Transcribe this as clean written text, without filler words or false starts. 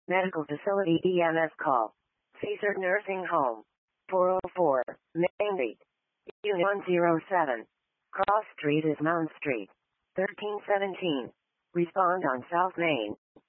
Medical Facility EMS call. Caesar Nursing Home. 404, Main Street. Unit 107. Cross Street is Mount Street. 1317. Respond on South Main.